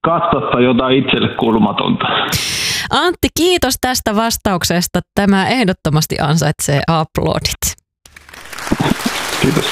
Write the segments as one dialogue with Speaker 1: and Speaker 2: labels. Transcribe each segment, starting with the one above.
Speaker 1: katsottaa jotain itselle kuulumatonta.
Speaker 2: Antti, kiitos tästä vastauksesta. Tämä ehdottomasti ansaitsee aplodit.
Speaker 1: Kiitos.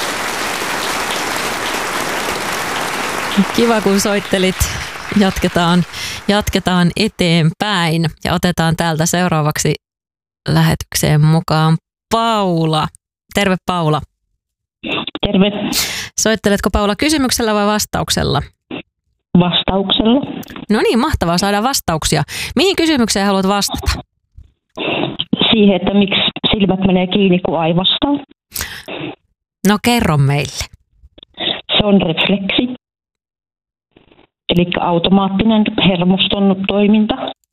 Speaker 2: Kiva, kun soittelit. Jatketaan eteenpäin ja otetaan täältä seuraavaksi lähetykseen mukaan Paula. Terve Paula.
Speaker 3: Terve.
Speaker 2: Soitteletko Paula kysymyksellä vai vastauksella?
Speaker 3: Vastauksella.
Speaker 2: No niin, mahtavaa saada vastauksia. Mihin kysymykseen haluat vastata?
Speaker 3: Siihen, että miksi silmät menee kiinni, kun aivastaa.
Speaker 2: No kerro meille.
Speaker 3: Se on refleksi. Eli automaattinen hermoston toiminta,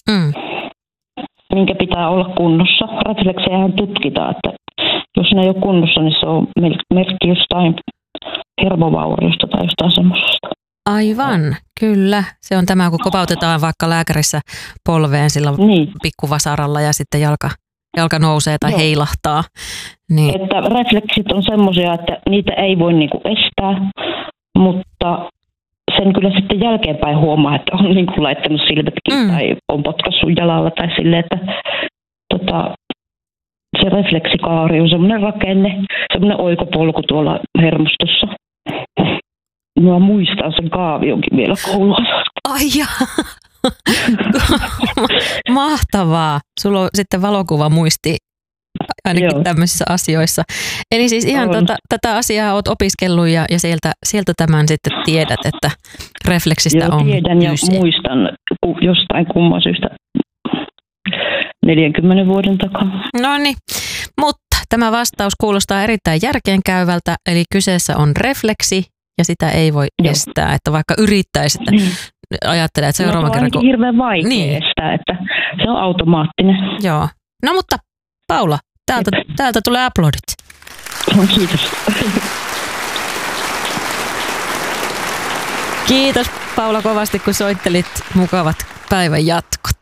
Speaker 3: minkä pitää olla kunnossa. Refleksejähän tutkitaan, että jos ne ei ole kunnossa, niin se on merkki jostain hermovauriosta tai jostain semmoisesta.
Speaker 2: Aivan, kyllä. Se on tämä, kun kopautetaan vaikka lääkärissä polveen sillä pikkuvasaralla ja sitten jalka nousee tai heilahtaa. Niin.
Speaker 3: Että refleksit on semmoisia, että niitä ei voi niinku estää, mutta sen kyllä sitten jälkeenpäin huomaa, että on niinku laittanut silmät kiinni tai on potkassut jalalla tai silleen, että se refleksikaari on semmoinen rakenne, semmoinen oikopolku tuolla hermostossa. Mä muistan sen kaavionkin vielä koulussa.
Speaker 2: Ai jaa. Mahtavaa. Sulla on sitten valokuva muisti ainakin tämmöisissä asioissa. Eli siis ihan tätä asiaa olet opiskellut ja sieltä tämän sitten tiedät, että refleksistä on
Speaker 3: tiedän kyse. Ja muistan jostain kumman syystä 40 vuoden takaa.
Speaker 2: No niin, mutta tämä vastaus kuulostaa erittäin järkeenkäyvältä, eli kyseessä on refleksi ja sitä ei voi estää, että vaikka yrittäisi, että ajattelee, että seuraavan kerran...
Speaker 3: Se on hirveän vaikea estää, että se on automaattinen.
Speaker 2: Joo. No mutta Paula, täältä tulee aplodit.
Speaker 3: Kiitos.
Speaker 2: Kiitos Paula kovasti, kun soittelit. Mukavat päivän jatkot.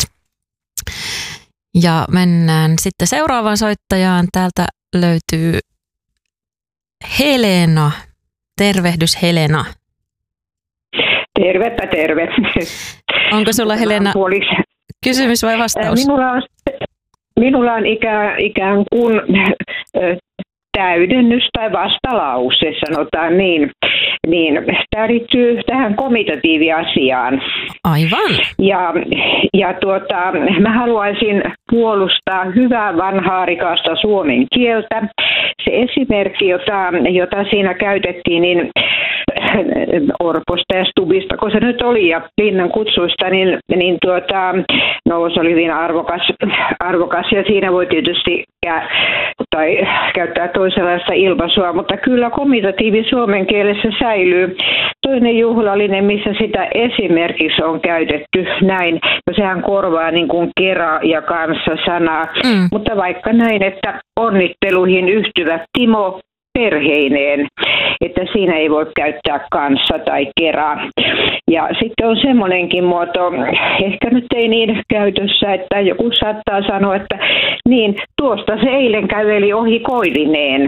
Speaker 2: Ja mennään sitten seuraavaan soittajaan. Täältä löytyy Helena. Tervehdys Helena.
Speaker 4: Tervepä terve.
Speaker 2: Onko sulla Helena kysymys vai vastaus?
Speaker 4: Minulla on ikään kuin täydennys tai vastalause, sanotaan niin. Tämä liittyy tähän komitatiiviasiaan.
Speaker 2: Aivan.
Speaker 4: Ja mä haluaisin puolustaa hyvää vanhaa rikasta suomen kieltä. Se esimerkki, jota siinä käytettiin, niin Orposta ja Stubista, kun se nyt oli, ja Linnan kutsuista, se oli hyvin arvokas, ja siinä voi tietysti käyttää toisenlaista ilmaisua, mutta kyllä komitatiivi suomen kielessä säilyy. Toinen juhlallinen, missä sitä esimerkiksi on käytetty näin, ja sehän korvaa niin kuin kera ja kanssa sanaa, mutta vaikka näin, että onnitteluihin yhtyvät Timo perheineen, että siinä ei voi käyttää kanssa tai keraa. Ja sitten on semmoinenkin muoto, ehkä nyt ei niin käytössä, että joku saattaa sanoa, että niin, tuosta se eilen käveli ohi koirineen.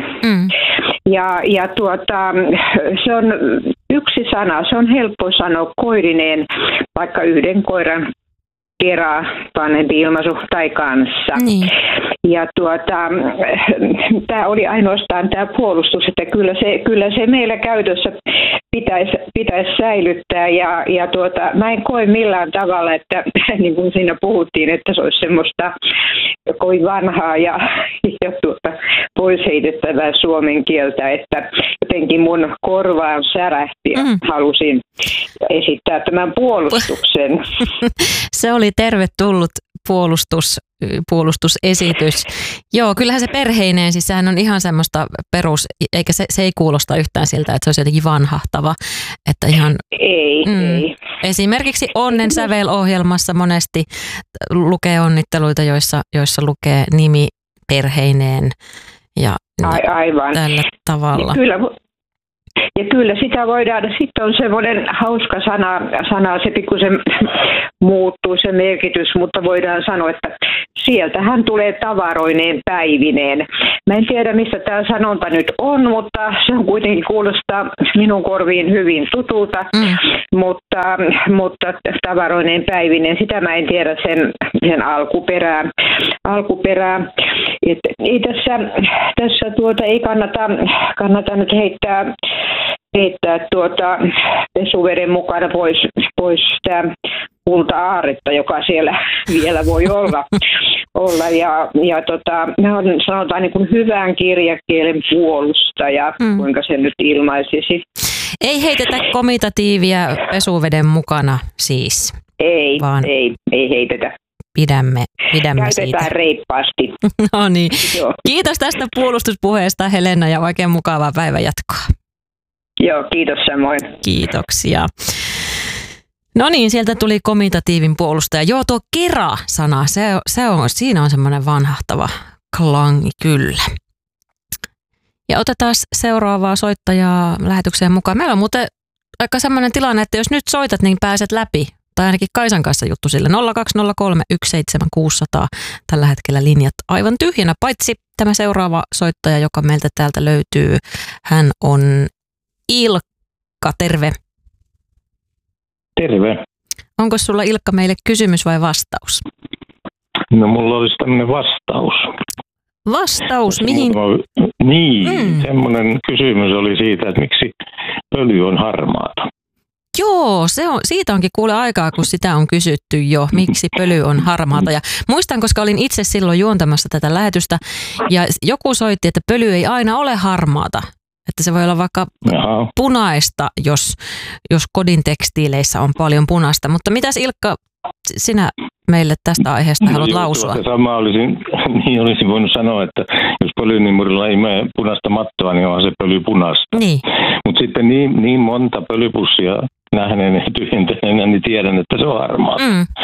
Speaker 4: Se on yksi sana, se on helppo sanoa koirineen, vaikka yhden koiran keraa, vanhempi ilmaisu tai kanssa. Niin. Ja tämä oli ainoastaan tämä puolustus, että kyllä se meillä käytössä pitäisi säilyttää ja mä en koe millään tavalla, että niin kuin siinä puhuttiin, että se olisi semmoista kovin vanhaa ja pois heitettävää suomen kieltä, että jotenkin mun korvaan särähti ja halusin esittää tämän puolustuksen.
Speaker 2: Se oli tervetullut puolustusesitys. Joo, kyllähän se perheineen, siis sehän on ihan semmoista perus, eikä se ei kuulosta yhtään siltä, että se olisi jotenkin vanhahtava. Että ihan,
Speaker 4: ei.
Speaker 2: Esimerkiksi Onnen sävel-ohjelmassa monesti lukee onnitteluita, joissa lukee nimi perheineen ja
Speaker 4: aivan.
Speaker 2: Tällä tavalla.
Speaker 4: Ja kyllä sitä voidaan, sitten on semmoinen hauska sana se pikkusen muuttuu se merkitys, mutta voidaan sanoa, että sieltähän tulee tavaroineen päivineen. Mä en tiedä, mistä tämä sanonta nyt on, mutta se on kuitenkin kuulostaa minun korviin hyvin tutulta, mutta tavaroineen päivineen, sitä mä en tiedä sen alkuperää. Ei tässä ei kannata nyt heittää pesuveden mukana pois sitä kulta-aarretta, joka siellä vielä voi olla. Mä olen sanotaan niin kuin hyvän kirjakielen puolustaja, kuinka se nyt ilmaisisi.
Speaker 2: Ei heitetä komitatiivia pesuveden mukana siis.
Speaker 4: Ei heitetä.
Speaker 2: Pidämme
Speaker 4: Käytetään
Speaker 2: siitä.
Speaker 4: reippaasti.
Speaker 2: No niin.
Speaker 4: Joo.
Speaker 2: Kiitos tästä puolustuspuheesta, Helena, ja oikein mukavaa päivänjatkoa.
Speaker 4: Joo, kiitos samoin.
Speaker 2: Kiitoksia. No niin, sieltä tuli komitatiivin puolustaja. Joo, tuo kera-sana, siinä on semmoinen vanhahtava klangi kyllä. Ja otetaan seuraavaa soittajaa lähetykseen mukaan. Meillä on muuten aika semmoinen tilanne, että jos nyt soitat, niin pääset läpi. Tai ainakin Kaisan kanssa juttu sille. 020317600. Tällä hetkellä linjat aivan tyhjänä, paitsi tämä seuraava soittaja, joka meiltä täältä löytyy. Hän on Ilkka, terve.
Speaker 5: Terve.
Speaker 2: Onko sulla, Ilkka, meille kysymys vai vastaus?
Speaker 5: No mulla olisi tämmöinen vastaus.
Speaker 2: Vastaus mihin?
Speaker 5: Niin, semmoinen kysymys oli siitä, että miksi pöly on harmaata.
Speaker 2: Joo, siitä onkin kuule aikaa, kun sitä on kysytty jo, miksi pöly on harmaata. Ja muistan, koska olin itse silloin juontamassa tätä lähetystä, ja joku soitti, että pöly ei aina ole harmaata. Että se voi olla vaikka punaista, jos kodin tekstiileissä on paljon punaista. Mutta mitäs, Ilkka, sinä meille tästä aiheesta haluat lausua?
Speaker 5: Sama olisin voinut sanoa, että jos pölynimurilla ei mene punaista mattoa, niin onhan se pöly punaista.
Speaker 2: Niin.
Speaker 5: Mutta sitten niin monta pölypussia nähneen ja tyhjentäneenä, niin tiedän, että se on harmaata.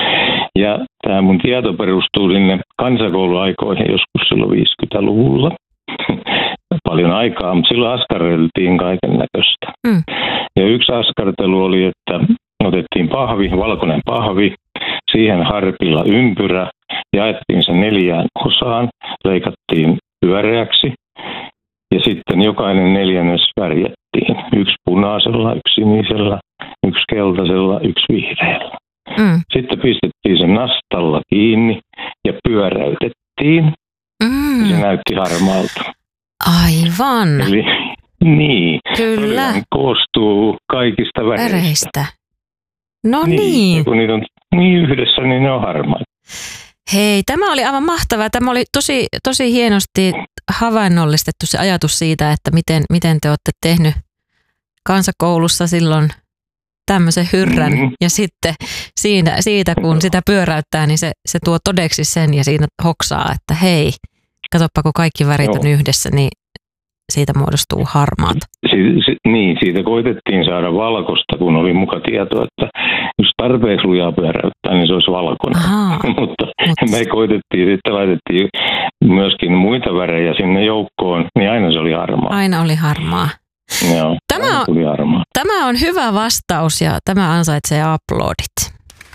Speaker 5: Ja tämä mun tieto perustuu sinne kansakouluaikoihin joskus silloin 50-luvulla. Paljon aikaa, mutta silloin askarreltiin kaiken näköistä. Ja yksi askartelu oli, että otettiin valkoinen pahvi, siihen harpilla ympyrä, jaettiin se 4 osaan, leikattiin pyöreäksi ja sitten jokainen 4 värjättiin. 1 punaisella, 1 sinisellä, 1 keltaisella, 1 vihreällä. Sitten pistettiin se nastalla kiinni ja pyöräytettiin. Se näytti harmaalta.
Speaker 2: Aivan.
Speaker 5: Eli niin.
Speaker 2: Kyllä.
Speaker 5: Koostuu kaikista väreistä.
Speaker 2: No niin.
Speaker 5: Kun niitä on niin yhdessä, niin ne on harmaita.
Speaker 2: Hei, tämä oli aivan mahtavaa. Tämä oli tosi hienosti havainnollistettu se ajatus siitä, että miten te olette tehnyt kansakoulussa silloin tämmöisen hyrrän. Ja sitten siitä, kun sitä pyöräyttää, niin se tuo todeksi sen ja siinä hoksaa, että hei, katsoppa, kun kaikki värit on yhdessä, niin siitä muodostuu harmaat.
Speaker 5: Siitä koitettiin saada valkoista, kun oli muka tieto, että jos tarpeeksi lujaa pyöräyttää, niin se olisi valkoinen. Mutta me koitettiin, sitten laitettiin myöskin muita värejä sinne joukkoon, niin aina se oli harmaa.
Speaker 2: Aina oli harmaa.
Speaker 5: Joo,
Speaker 2: tämä on hyvä vastaus ja tämä ansaitsee aplodit.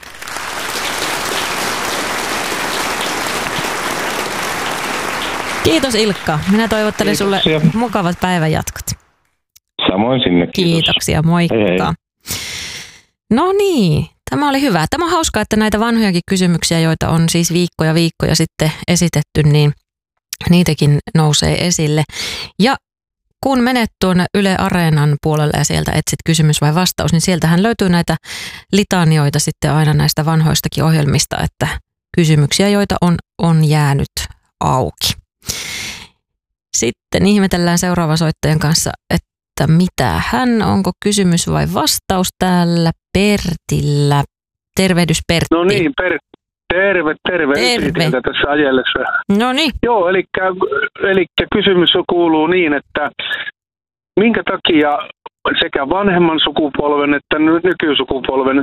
Speaker 2: Kiitos, Ilkka. Minä toivottelen sulle mukavat päivänjatkot.
Speaker 5: Samoin sinne.
Speaker 2: Kiitoksia, moikka. Hei. No niin, tämä oli hyvä. Tämä on hauskaa, että näitä vanhojakin kysymyksiä, joita on siis viikkoja sitten esitetty, niin niitäkin nousee esille. Ja kun menet tuonne Yle Areenan puolelle ja sieltä etsit kysymys vai vastaus, niin sieltähän löytyy näitä litanioita sitten aina näistä vanhoistakin ohjelmista, että kysymyksiä, joita on jäänyt auki. Sitten ihmetellään seuraavan soittajan kanssa, että mitä onko kysymys vai vastaus täällä Pertillä. Tervehdys, Pertti.
Speaker 6: No niin, terve. Tässä ajellessa.
Speaker 2: No niin.
Speaker 6: Joo, eli kysymys kuuluu niin, että minkä takia sekä vanhemman sukupolven että nykysukupolven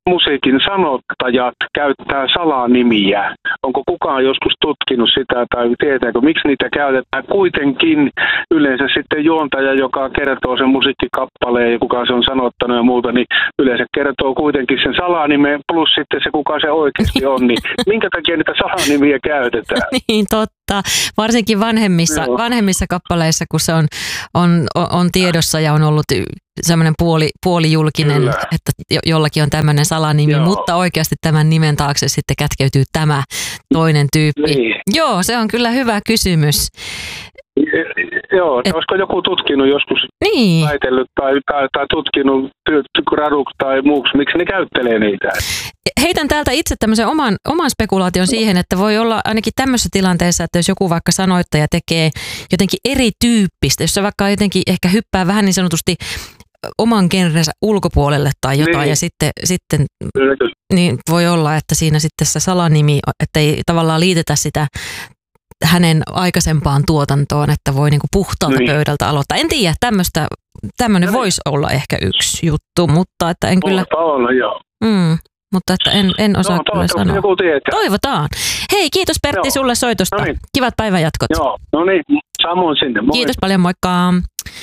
Speaker 6: musiikin sanottajat käyttää salanimiä. Onko kukaan joskus tutkinut sitä tai tietääkö, miksi niitä käytetään? Kuitenkin yleensä sitten juontaja, joka kertoo sen musiikkikappaleen ja kuka se on sanottanut ja muuta, niin yleensä kertoo kuitenkin sen salanimen plus sitten se, kuka se oikeasti on. Niin minkä takia niitä salanimiä käytetään?
Speaker 2: Niin totta, varsinkin vanhemmissa kappaleissa, kun se on tiedossa ja on ollut semmoinen puolijulkinen, kyllä, että jollakin on tämmöinen salanimi, joo, mutta oikeasti tämän nimen taakse sitten kätkeytyy tämä toinen tyyppi. Niin. Joo, se on kyllä hyvä kysymys.
Speaker 6: Joo, olisiko joku tutkinut joskus,
Speaker 2: niin,
Speaker 6: väitellyt tai tutkinut graduk tai muuksi, miksi ne käyttelee niitä?
Speaker 2: Heitän täältä itse tämmöisen oman spekulaation siihen, että voi olla ainakin tämmöisessä tilanteessa, että jos joku vaikka sanoittaja tekee jotenkin erityyppistä, jos se vaikka jotenkin ehkä hyppää vähän niin sanotusti oman genrensä ulkopuolelle tai jotain, niin, ja sitten niin voi olla, että siinä sitten se salanimi, että ei tavallaan liitetä sitä hänen aikaisempaan tuotantoon, että voi niinku puhtaalta pöydältä aloittaa. En tiedä, tämmöinen voisi olla ehkä yksi juttu, mutta että en kyllä...
Speaker 6: Joo.
Speaker 2: Mutta että en osaa kyllä sanoa. Toivotaan. Hei, kiitos Pertti sulle soitosta. Noniin. Kivat päivänjatkot.
Speaker 6: Joo, no niin, samoin sinne. Moi.
Speaker 2: Kiitos paljon, moikka.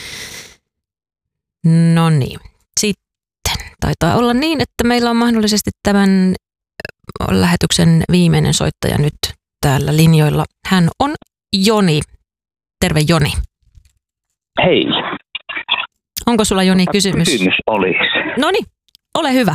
Speaker 2: No niin, sitten taitaa olla niin, että meillä on mahdollisesti tämän lähetyksen viimeinen soittaja nyt täällä linjoilla. Hän on Joni. Terve Joni.
Speaker 7: Hei.
Speaker 2: Onko sulla Joni kysymys?
Speaker 7: Kysymys olisi.
Speaker 2: Noniin, ole hyvä.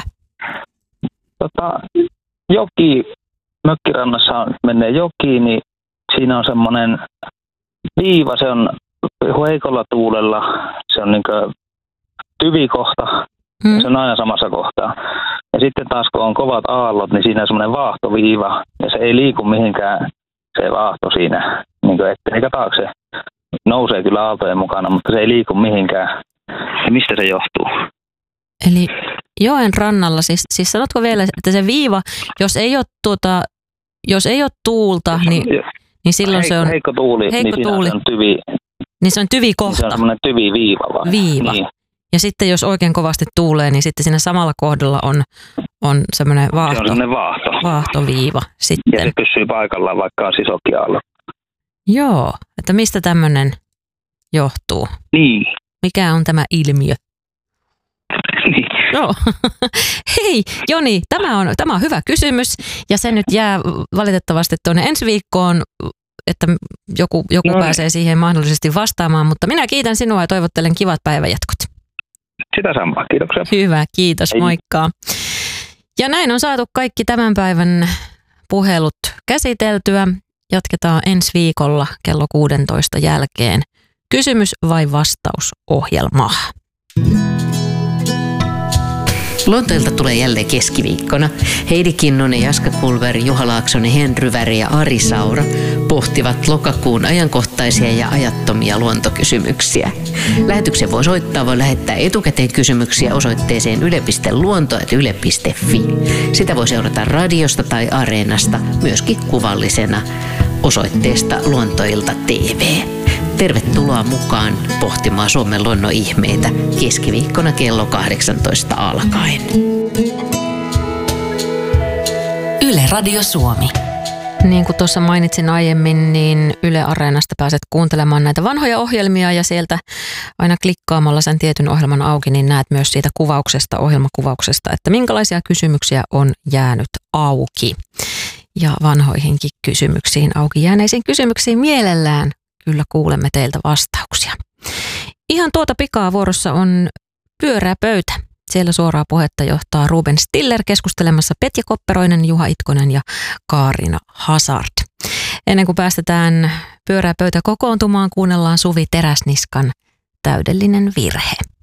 Speaker 7: Joki, mökkirannassa menee joki, niin siinä on semmoinen viiva, se on heikolla tuulella, se on niinkö tyvikohta, ja se on aina samassa kohtaa. Ja sitten taas kun on kovat aallot, niin siinä on semmoinen vaahtoviiva, ja se ei liiku mihinkään se vaahto siinä, niinkö eteen eikä taakse. Nousee kyllä aaltojen mukana, mutta se ei liiku mihinkään. Ja mistä se johtuu?
Speaker 2: Eli joen rannalla, siis sanotko vielä, että se viiva, jos ei ole tuulta, niin silloin se on
Speaker 7: heikko tuuli, niin tuuli. Se on tyvi.
Speaker 2: Niin se on tyvikohta.
Speaker 7: Se on semmoinen tyviviiva vaan.
Speaker 2: Viiva. Niin. Ja sitten jos oikein kovasti tuulee, niin sitten siinä samalla kohdalla on semmoinen vaahtoviiva. Sitten.
Speaker 7: Ja se pysyy paikallaan, vaikka on isokin aallot.
Speaker 2: Joo, että mistä tämmöinen johtuu?
Speaker 7: Niin.
Speaker 2: Mikä on tämä ilmiö?
Speaker 7: Niin.
Speaker 2: Joo. Hei Joni, tämä on hyvä kysymys ja se nyt jää valitettavasti tuonne ensi viikkoon, että joku pääsee siihen mahdollisesti vastaamaan, mutta minä kiitän sinua ja toivottelen kivat päivänjatkot.
Speaker 7: Sitä samaa, kiitoksia.
Speaker 2: Hyvä, kiitos, hei. Moikka. Ja näin on saatu kaikki tämän päivän puhelut käsiteltyä. Jatketaan ensi viikolla kello 16 jälkeen. Kysymys vai vastaus -ohjelmaa.
Speaker 8: Lontoilta tulee jälleen keskiviikkona. Heidi Kinnunen, Jaska Kulveri, Juha Laaksonen, Henry Väri ja Ari Saura pohtivat lokakuun ajankohtaisia ja ajattomia luontokysymyksiä. Lähetyksen voi lähettää etukäteen kysymyksiä osoitteeseen yle.luonto@yle.fi. Sitä voi seurata radiosta tai Areenasta, myöskin kuvallisena osoitteesta Luontoilta TV. Tervetuloa mukaan pohtimaan Suomen luonnon ihmeitä keskiviikkona kello 18 alkaen.
Speaker 2: Yle Radio Suomi. Niin kuin tuossa mainitsin aiemmin, niin Yle Areenasta pääset kuuntelemaan näitä vanhoja ohjelmia ja sieltä aina klikkaamalla sen tietyn ohjelman auki, niin näet myös siitä ohjelmakuvauksesta, että minkälaisia kysymyksiä on jäänyt auki. Ja vanhoihinkin kysymyksiin, auki jääneisiin kysymyksiin mielellään kyllä kuulemme teiltä vastauksia. Ihan tuota pikaa vuorossa on Pyörää pöytä. Siellä suoraa puhetta johtaa Ruben Stiller keskustelemassa Petja Kopperoinen, Juha Itkonen ja Kaarina Hazard. Ennen kuin päästetään Pyörää pöytä kokoontumaan, kuunnellaan Suvi Teräsniskan Täydellinen virhe.